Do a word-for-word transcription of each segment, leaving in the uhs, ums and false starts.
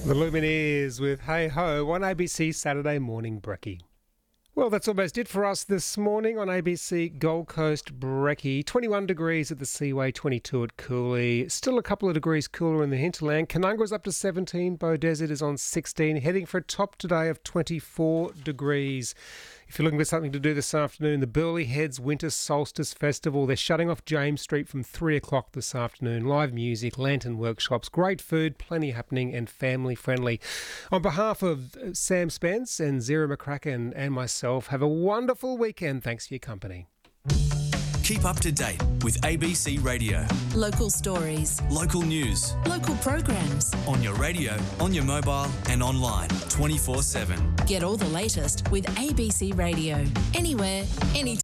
The Lumineers with Hey Ho on A B C Saturday Morning Brekkie. Well, that's almost it for us this morning on A B C Gold Coast Brekkie. twenty-one degrees at the Seaway, twenty-two at Cooley. Still a couple of degrees cooler in the hinterland. Canungra's up to seventeen. Beaudesert is on sixteen. Heading for a top today of twenty-four degrees. If you're looking for something to do this afternoon, the Burleigh Heads Winter Solstice Festival. They're shutting off James Street from three o'clock this afternoon. Live music, lantern workshops, great food, plenty happening and family friendly. On behalf of Sam Spence and Zira McCracken and myself, have a wonderful weekend. Thanks for your company. Keep up to date with A B C Radio. Local stories. Local news. Local programs. On your radio, on your mobile and online twenty-four seven. Get all the latest with A B C Radio. Anywhere, anytime.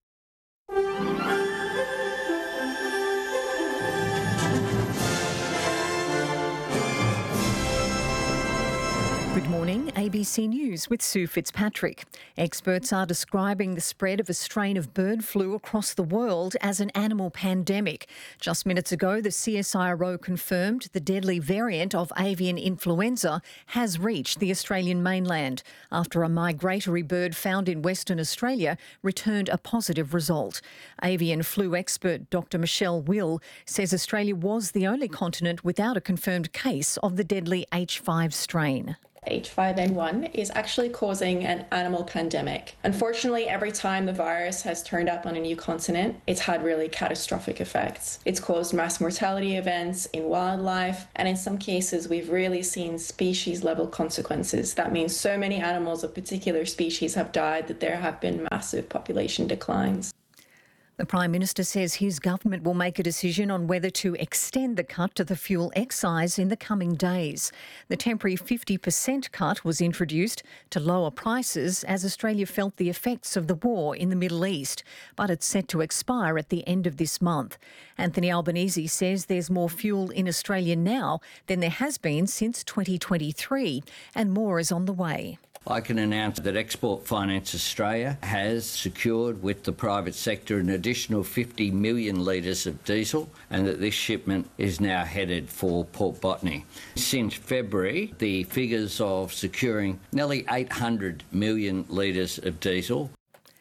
Good morning, A B C News with Sue Fitzpatrick. Experts are describing the spread of a strain of bird flu across the world as an animal pandemic. Just minutes ago, the C S I R O confirmed the deadly variant of avian influenza has reached the Australian mainland after a migratory bird found in Western Australia returned a positive result. Avian flu expert Doctor Michelle Will says Australia was the only continent without a confirmed case of the deadly H five strain. H five N one is actually causing an animal pandemic. Unfortunately, every time the virus has turned up on a new continent, it's had really catastrophic effects. It's caused mass mortality events in wildlife, and in some cases, we've really seen species-level consequences. That means so many animals of particular species have died that there have been massive population declines. The Prime Minister says his government will make a decision on whether to extend the cut to the fuel excise in the coming days. The temporary fifty percent cut was introduced to lower prices as Australia felt the effects of the war in the Middle East, but it's set to expire at the end of this month. Anthony Albanese says there's more fuel in Australia now than there has been since twenty twenty-three, and more is on the way. I can announce that Export Finance Australia has secured with the private sector an additional fifty million litres of diesel, and that this shipment is now headed for Port Botany. Since February, the figures of securing nearly eight hundred million litres of diesel.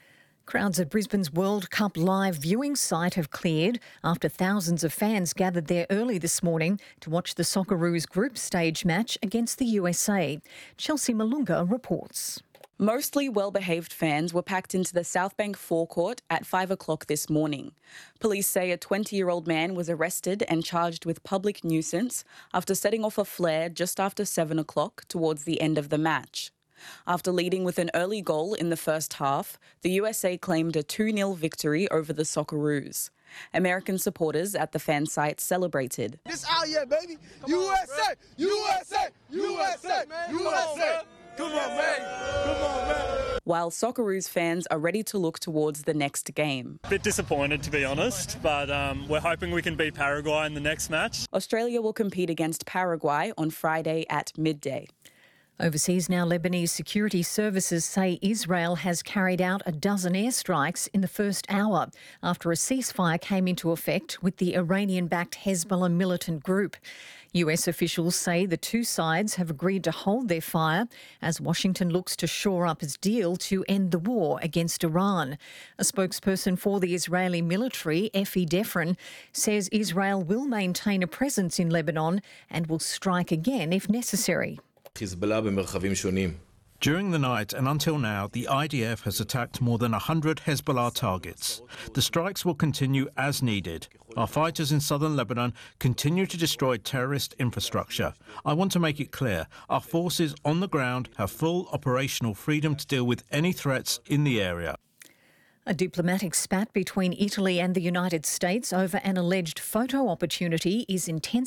Crowds at Brisbane's World Cup live viewing site have cleared after thousands of fans gathered there early this morning to watch the Socceroos group stage match against the U S A. Chelsea Malunga reports. Mostly well-behaved fans were packed into the Southbank forecourt at five o'clock this morning. Police say a twenty-year-old man was arrested and charged with public nuisance after setting off a flare just after seven o'clock towards the end of the match. After leading with an early goal in the first half, the U S A claimed a two nil victory over the Socceroos. American supporters at the fan site celebrated. This out here, baby. U S A, U S A, U S A, U S A. Come on, man. Come on, man. While Socceroos fans are ready to look towards the next game. A bit disappointed, to be honest, but um, we're hoping we can beat Paraguay in the next match. Australia will compete against Paraguay on Friday at midday. Overseas now, Lebanese security services say Israel has carried out a dozen airstrikes in the first hour after a ceasefire came into effect with the Iranian-backed Hezbollah militant group. U S officials say the two sides have agreed to hold their fire as Washington looks to shore up its deal to end the war against Iran. A spokesperson for the Israeli military, Effie Defrin, says Israel will maintain a presence in Lebanon and will strike again if necessary. During the night and until now, the I D F has attacked more than one hundred Hezbollah targets. The strikes will continue as needed. Our fighters in southern Lebanon continue to destroy terrorist infrastructure. I want to make it clear, our forces on the ground have full operational freedom to deal with any threats in the area. A diplomatic spat between Italy and the United States over an alleged photo opportunity is intense.